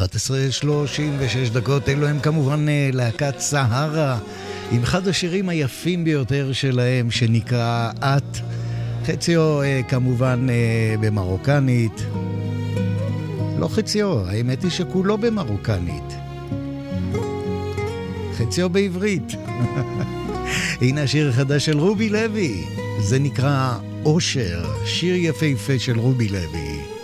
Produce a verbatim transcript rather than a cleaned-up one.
אחת עשרה שלושים ושש דקות, אלו הם כמובן להקת סהרה, עם אחד השירים היפים ביותר שלהם שנקרא את, חציו כמובן במרוקנית, לא חציו, האמת היא שכולו במרוקנית, חציו בעברית. הנה השיר החדש של רובי לוי, זה נקרא אושר, שיר יפהפה של רובי לוי.